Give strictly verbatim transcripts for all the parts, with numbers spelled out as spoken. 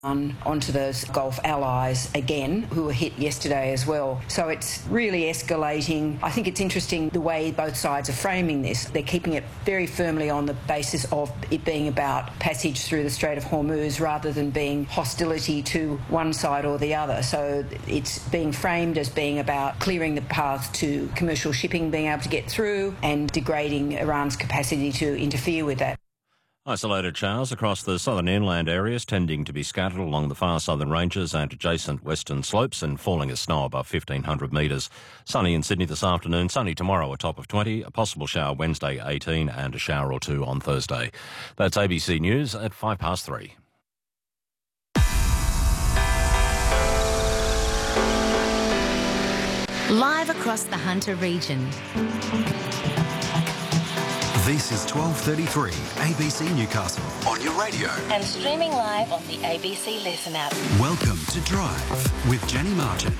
on onto those Gulf allies again, who were hit yesterday as well. So it's really escalating. I think it's interesting the way both sides are framing this. They're keeping it very firmly on the basis of it being about passage through the Strait of Hormuz rather than being hostility to one side or the other. So it's being framed as being about clearing the path to commercial shipping being able to get through and degrading Iran's capacity to interfere with that. Isolated showers across the southern inland areas, tending to be scattered along the far southern ranges and adjacent western slopes, and falling as snow above fifteen hundred metres. Sunny in Sydney this afternoon, sunny tomorrow, a top of twenty, a possible shower Wednesday eighteen, and a shower or two on Thursday. That's A B C News at five past three. Live across the Hunter region. This is twelve thirty-three A B C Newcastle on your radio. And streaming live on the A B C Listen app. Welcome to Drive with Jenny Marchant.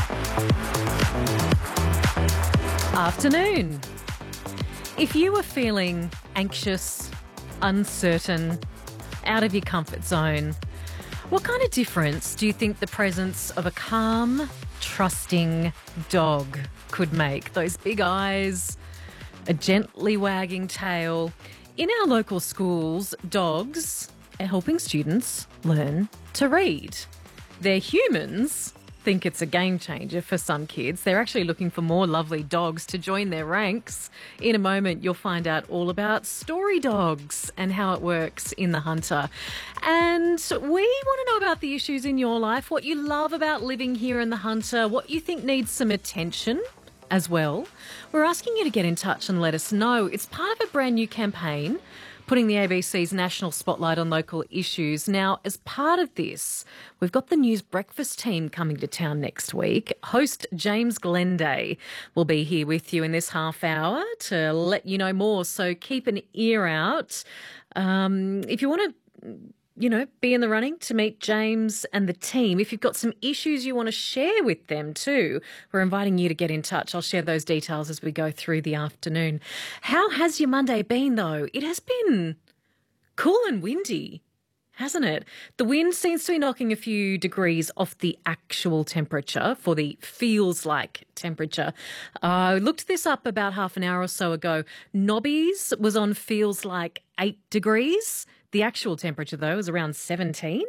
Afternoon. If you were feeling anxious, uncertain, out of your comfort zone, what kind of difference do you think the presence of a calm, trusting dog could make? Those big eyes, a gently wagging tail. In our local schools, dogs are helping students learn to read. Their humans think it's a game changer for some kids. They're actually looking for more lovely dogs to join their ranks. In a moment, you'll find out all about story dogs and how it works in the Hunter. And we want to know about the issues in your life, what you love about living here in the Hunter, what you think needs some attention as well. We're asking you to get in touch and let us know. It's part of a brand new campaign putting the A B C's national spotlight on local issues. Now, as part of this, we've got the News Breakfast team coming to town next week. Host James Glenday will be here with you in this half hour to let you know more, so keep an ear out. Um, if you want to, you know, be in the running to meet James and the team, if you've got some issues you want to share with them too, we're inviting you to get in touch. I'll share those details as we go through the afternoon. How has your Monday been, though? It has been cool and windy, hasn't it? The wind seems to be knocking a few degrees off the actual temperature for the feels like temperature. I looked this up about half an hour or so ago. Nobby's was on feels like eight degrees. The actual temperature, though, is around seventeen.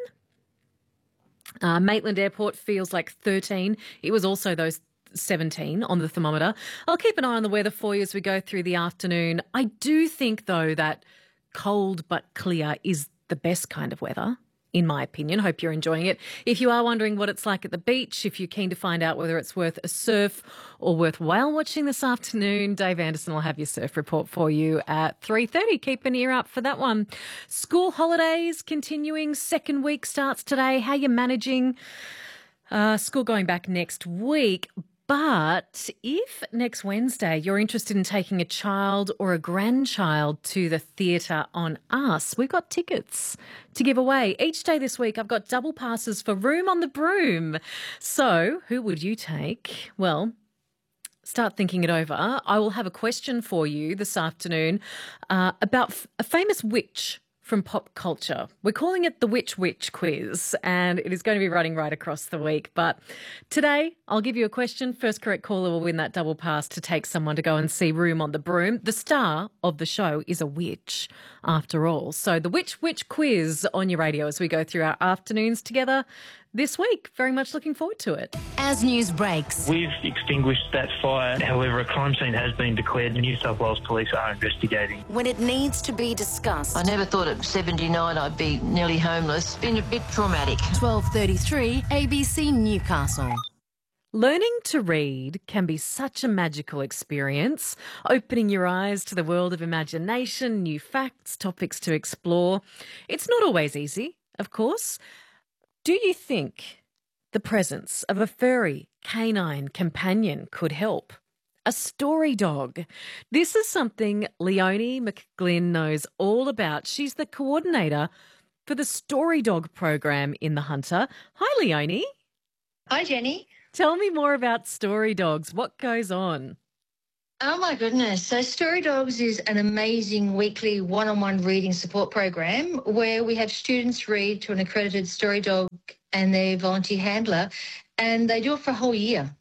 Uh, Maitland Airport feels like thirteen. It was also those seventeen on the thermometer. I'll keep an eye on the weather for you as we go through the afternoon. I do think, though, that cold but clear is the best kind of weather, in my opinion. Hope you're enjoying it. If you are wondering what it's like at the beach, if you're keen to find out whether it's worth a surf or worth whale watching this afternoon, Dave Anderson will have your surf report for you at three thirty. Keep an ear out for that one. School holidays continuing. Second week starts today. How you managing? Uh, school going back next week. But if next Wednesday you're interested in taking a child or a grandchild to the theatre on us, we've got tickets to give away. Each day this week I've got double passes for Room on the Broom. So who would you take? Well, start thinking it over. I will have a question for you this afternoon uh, about f- a famous witch from pop culture. We're calling it the Witch Witch Quiz, and it is going to be running right across the week. But today, I'll give you a question. First correct caller will win that double pass to take someone to go and see Room on the Broom. The star of the show is a witch, after all. So the Witch Witch Quiz on your radio as we go through our afternoons together this week. Very much looking forward to it. As news breaks. We've extinguished that fire. However, a crime scene has been declared. The New South Wales Police are investigating. When it needs to be discussed. I never thought at seventy-nine I'd be nearly homeless. Been a bit traumatic. twelve thirty-three A B C Newcastle. Learning to read can be such a magical experience, opening your eyes to the world of imagination, new facts, topics to explore. It's not always easy, of course. Do you think the presence of a furry canine companion could help? A story dog. This is something Leonie McGlynn knows all about. She's the coordinator for the Story Dog program in the Hunter. Hi, Leonie. Hi, Jenny. Tell me more about story dogs. What goes on? Oh my goodness. So Story Dogs is an amazing weekly one-on-one reading support program where we have students read to an accredited story dog and their volunteer handler, and they do it for a whole year.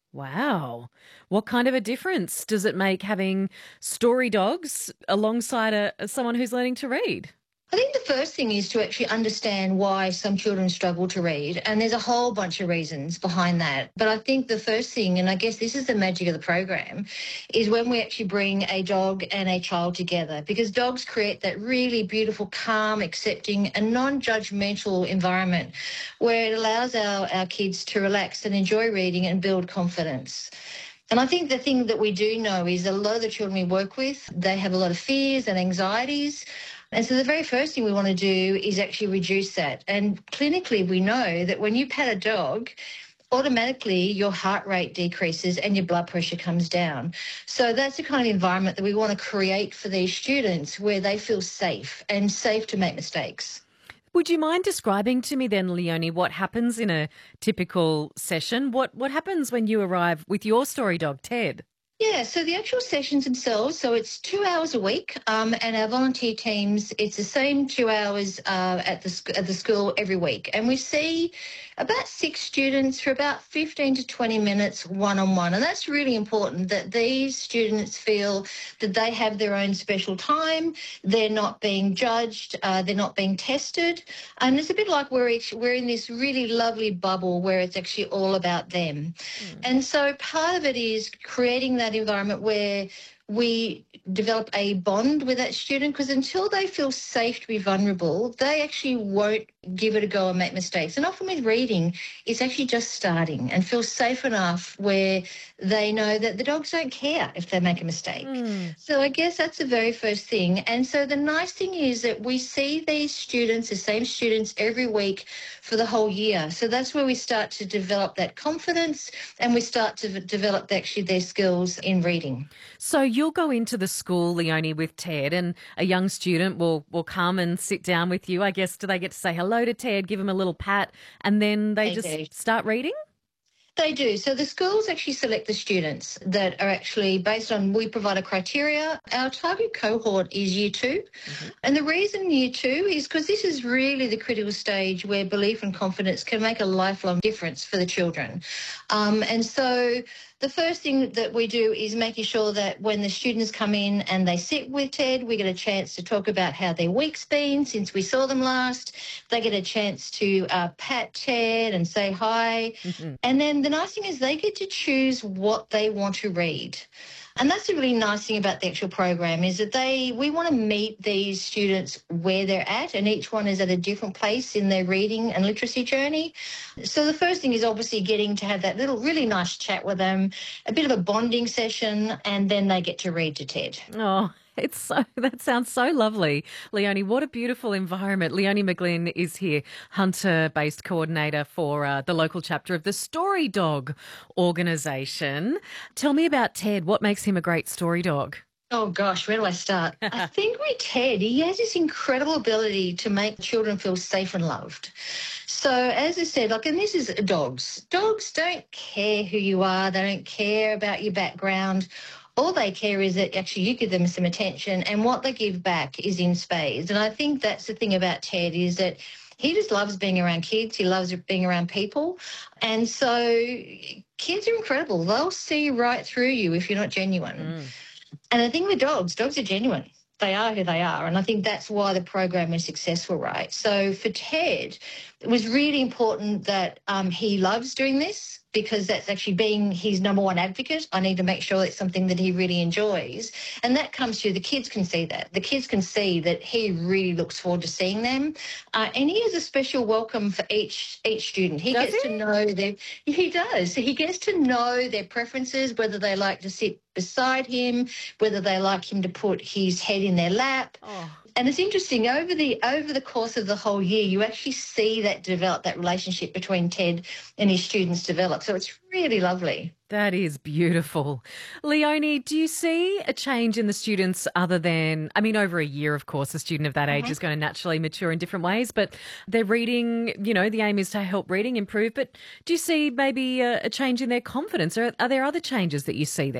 Wow. What kind of a difference does it make having story dogs alongside a, someone who's learning to read? I think the first thing is to actually understand why some children struggle to read, and there's a whole bunch of reasons behind that. But I think the first thing, and I guess this is the magic of the program, is when we actually bring a dog and a child together, because dogs create that really beautiful, calm, accepting and non-judgmental environment where it allows our, our kids to relax and enjoy reading and build confidence. And I think the thing that we do know is that a lot of the children we work with, they have a lot of fears and anxieties. And so the very first thing we want to do is actually reduce that. And clinically, we know that when you pet a dog, automatically your heart rate decreases and your blood pressure comes down. So that's the kind of environment that we want to create for these students where they feel safe and safe to make mistakes. Would you mind describing to me then, Leonie, what happens in a typical session? What what happens when you arrive with your story dog, Ted? Yeah, so the actual sessions themselves, so it's two hours a week, um, and our volunteer teams, it's the same two hours uh, at the sc- at the school every week. And we see about six students for about fifteen to twenty minutes one-on-one. And that's really important, that these students feel that they have their own special time, they're not being judged, uh, they're not being tested. And it's a bit like we're, each, we're in this really lovely bubble where it's actually all about them. Mm. And so part of it is creating that environment where we develop a bond with that student, because until they feel safe to be vulnerable, they actually won't give it a go and make mistakes. And often with reading, it's actually just starting and feel safe enough where they know that the dogs don't care if they make a mistake. Mm. So I guess that's the very first thing. And so the nice thing is that we see these students, the same students, every week for the whole year. So that's where we start to develop that confidence and we start to develop actually their skills in reading. So you'll go into the school, Leonie, with Ted, and a young student will, will come and sit down with you. I guess, do they get to say hello to Ted, give him a little pat, and then they, they just do. Start reading? They do. So the schools actually select the students that are actually based on, we provide a criteria. Our target cohort is year two. Mm-hmm. And the reason year two is because this is really the critical stage where belief and confidence can make a lifelong difference for the children. Um, and so the first thing that we do is making sure that when the students come in and they sit with Ted, we get a chance to talk about how their week's been since we saw them last. They get a chance to uh, pat Ted and say hi. Mm-hmm. And then the nice thing is they get to choose what they want to read. And that's the really nice thing about the actual program is that they we want to meet these students where they're at, and each one is at a different place in their reading and literacy journey. So the first thing is obviously getting to have that little really nice chat with them, a bit of a bonding session, and then they get to read to Ted. Oh, it's so, that sounds so lovely. Leonie, what a beautiful environment. Leonie McGlynn is here, Hunter-based coordinator for uh, the local chapter of the Story Dog organisation. Tell me about Ted. What makes him a great story dog? Oh, gosh, where do I start? I think with Ted, he has this incredible ability to make children feel safe and loved. So, as I said, like, and this is dogs. Dogs don't care who you are. They don't care about your background. All they care is that actually you give them some attention, and what they give back is in spades. And I think that's the thing about Ted is that he just loves being around kids. He loves being around people. And so kids are incredible. They'll see right through you if you're not genuine. Mm. And the thing with dogs, dogs are genuine. They are who they are. And I think that's why the program is successful, right? So for Ted, it was really important that um, he loves doing this, because that's actually being his number one advocate. I need to make sure it's something that he really enjoys. And that comes through, the kids can see that. The kids can see that he really looks forward to seeing them. Uh, and he has a special welcome for each each student. He does gets he? to know their, he does. He gets to know their preferences, whether they like to sit beside him, whether they like him to put his head in their lap. Oh. And it's interesting, over the over the course of the whole year, you actually see that develop, that relationship between Ted and his students develop. So it's really lovely. That is beautiful. Leonie, do you see a change in the students other than, I mean, over a year, of course, a student of that age mm-hmm. is going to naturally mature in different ways, but they're reading, you know, the aim is to help reading improve. But do you see maybe a, a change in their confidence, or are there other changes that you see there?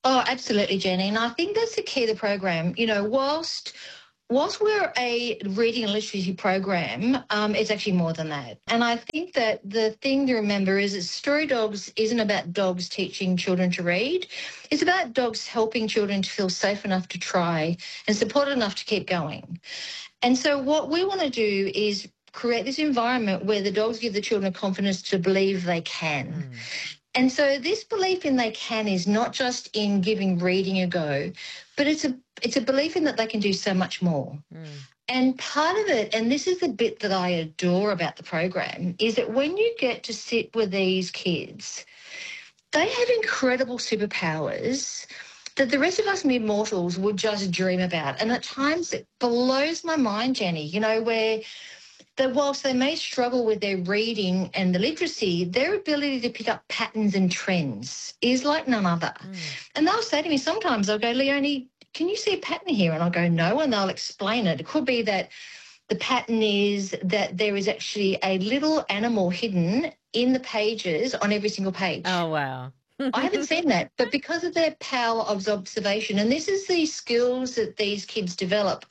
Oh, absolutely, Jenny. And I think that's the key of the program. You know, whilst whilst we're a reading and literacy program, um, it's actually more than that. And I think that the thing to remember is that Story Dogs isn't about dogs teaching children to read. It's about dogs helping children to feel safe enough to try and supported enough to keep going. And so what we want to do is create this environment where the dogs give the children confidence to believe they can. Mm. And so this belief in they can is not just in giving reading a go, but it's a it's a belief in that they can do so much more. Mm. And part of it, and this is the bit that I adore about the program, is that when you get to sit with these kids, they have incredible superpowers that the rest of us mere mortals would just dream about. And at times it blows my mind, Jenny, you know, where that whilst they may struggle with their reading and the literacy, their ability to pick up patterns and trends is like none other. Mm. And they'll say to me sometimes, I'll go, Leonie, can you see a pattern here? And I'll go, no, and they'll explain it. It could be that the pattern is that there is actually a little animal hidden in the pages on every single page. Oh, wow. I haven't seen that, but because of their power of observation, and this is the skills that these kids develop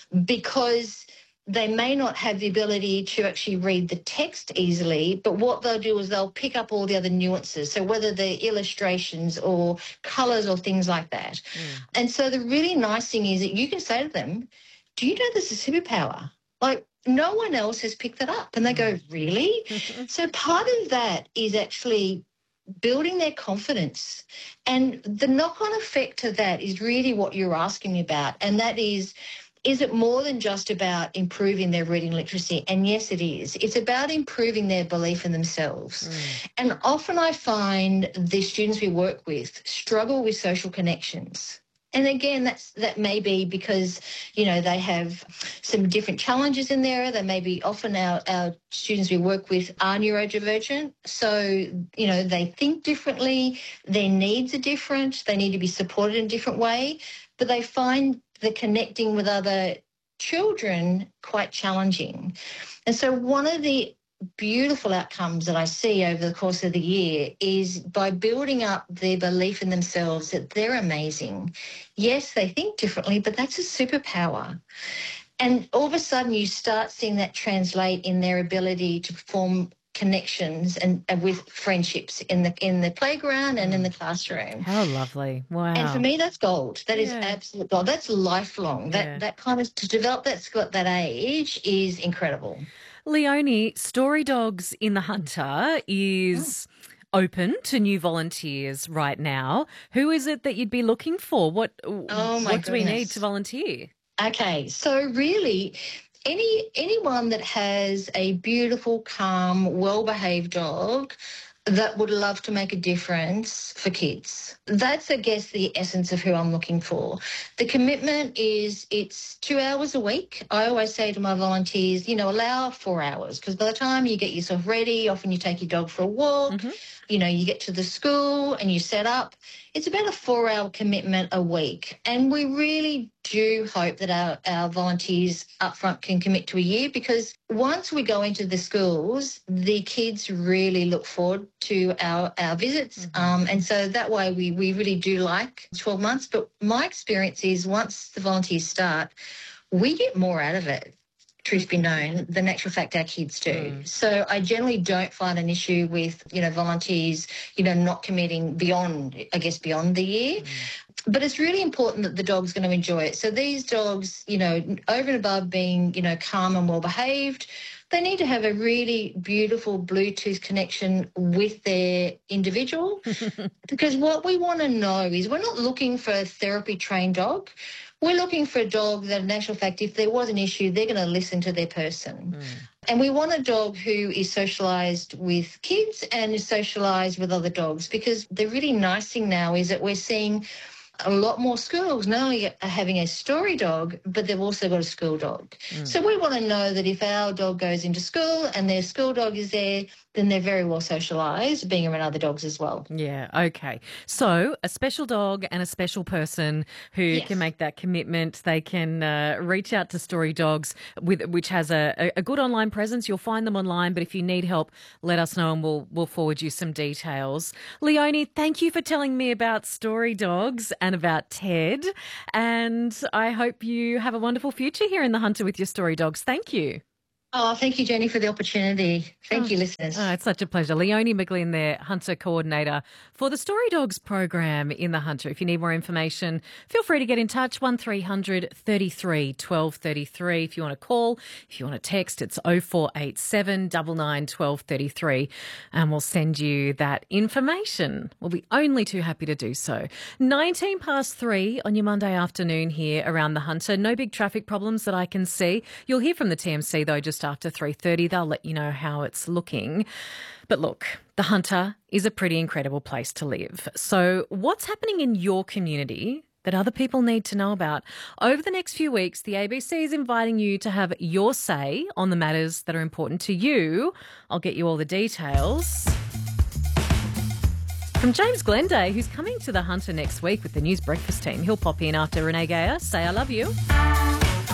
because they may not have the ability to actually read the text easily, but what they'll do is they'll pick up all the other nuances. So whether they're illustrations or colours or things like that. Mm. And so the really nice thing is that you can say to them, do you know this is a superpower? Like, no one else has picked that up. And they go, really? So part of that is actually building their confidence. And the knock-on effect to that is really what you're asking me about, and that is, is it more than just about improving their reading literacy? And yes, it is. It's about improving their belief in themselves. Mm. And often I find the students we work with struggle with social connections. And again, that's that may be because, you know, they have some different challenges in there. They may be often our, our students we work with are neurodivergent. So, you know, they think differently. Their needs are different. They need to be supported in a different way. But they find the connecting with other children quite challenging. And so one of the beautiful outcomes that I see over the course of the year is by building up their belief in themselves that they're amazing. Yes, they think differently, but that's a superpower. And all of a sudden you start seeing that translate in their ability to form connections and, and with friendships in the in the playground and in the classroom. How lovely. Wow. And for me, that's gold. That yeah. is absolute gold. That's lifelong. That, yeah. that kind of, to develop that skill at that age is incredible. Leonie, Story Dogs in the Hunter is oh. open to new volunteers right now. Who is it that you'd be looking for? What, oh my what do goodness. we need to volunteer? Okay, so really any anyone that has a beautiful, calm, well-behaved dog that would love to make a difference for kids. That's, I guess, the essence of who I'm looking for. The commitment is it's two hours a week. I always say to my volunteers, you know, allow four hours because by the time you get yourself ready, often you take your dog for a walk, mm-hmm. you know, you get to the school and you set up. It's about a four-hour commitment a week. And we really do hope that our, our volunteers up front can commit to a year because once we go into the schools, the kids really look forward to our, our visits. Mm-hmm. Um, and so that way we, we really do like twelve months. But my experience is once the volunteers start, we get more out of it. Truth be known, the natural fact our kids do. Mm. So I generally don't find an issue with, you know, volunteers, you know, not committing beyond, I guess, beyond the year. Mm. But it's really important that the dog's going to enjoy it. So these dogs, you know, over and above being, you know, calm and well-behaved, they need to have a really beautiful Bluetooth connection with their individual because what we want to know is we're not looking for a therapy-trained dog. We're looking for a dog that, in actual fact, if there was an issue, they're going to listen to their person. Mm. And we want a dog who is socialised with kids and is socialised with other dogs because the really nice thing now is that we're seeing a lot more schools not only are having a story dog, but they've also got a school dog. Mm. So we want to know that if our dog goes into school and their school dog is there, then they're very well socialised, being around other dogs as well. Yeah, okay. So a special dog and a special person who yes. can make that commitment. They can uh, reach out to Story Dogs, with which has a, a good online presence. You'll find them online, but if you need help, let us know and we'll we'll forward you some details. Leonie, thank you for telling me about Story Dogs and about Ted, and I hope you have a wonderful future here in the Hunter with your Story Dogs. Thank you. Oh, thank you, Jenny, for the opportunity. Thank oh, you, listeners. Oh, it's such a pleasure. Leonie McGlynn there, Hunter Coordinator for the Story Dogs program in the Hunter. If you need more information, feel free to get in touch, one three hundred thirty-three twelve thirty-three. If you want to call, if you want to text, it's oh four eight seven, nine nine, one two three three, and we'll send you that information. We'll be only too happy to do so. nineteen past three on your Monday afternoon here around the Hunter. No big traffic problems that I can see. You'll hear from the T M C, though, just after three thirty. They'll let you know how it's looking. But look, the Hunter is a pretty incredible place to live. So what's happening in your community that other people need to know about? Over the next few weeks, the A B C is inviting you to have your say on the matters that are important to you. I'll get you all the details from James Glenday, who's coming to the Hunter next week with the News Breakfast team. He'll pop in after Renee Gayer. Say I love you.